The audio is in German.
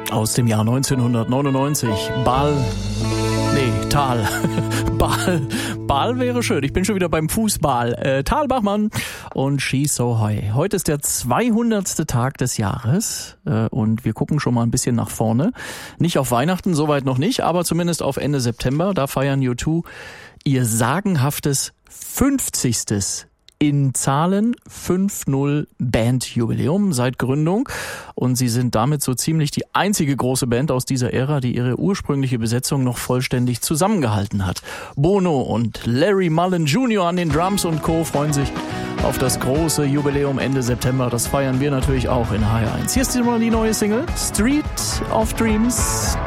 Aus dem Jahr 1999. Tal. Ball wäre schön. Ich bin schon wieder beim Fußball. Tal Bachmann und She's So High. Heute ist der 200. Tag des Jahres und wir gucken schon mal ein bisschen nach vorne. Nicht auf Weihnachten, soweit noch nicht, aber zumindest auf Ende September. Da feiern U2 ihr sagenhaftes 50. in Zahlen 5-0 Bandjubiläum seit Gründung. Und sie sind damit so ziemlich die einzige große Band aus dieser Ära, die ihre ursprüngliche Besetzung noch vollständig zusammengehalten hat. Bono und Larry Mullen Jr. an den Drums und Co. freuen sich auf das große Jubiläum Ende September. Das feiern wir natürlich auch in HR1. Hier ist mal die neue Single Street of Dreams.